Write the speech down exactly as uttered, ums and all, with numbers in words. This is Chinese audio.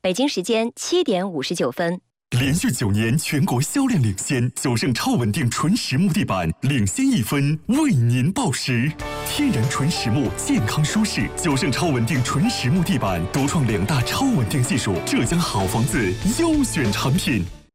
北京时间七点五十九分。 连续九年全国销量领先，九盛超稳定纯实木地板领先一分，为您报时。天然纯实木，健康舒适。九盛超稳定纯实木地板独创两大超稳定技术，浙江好房子优选产品。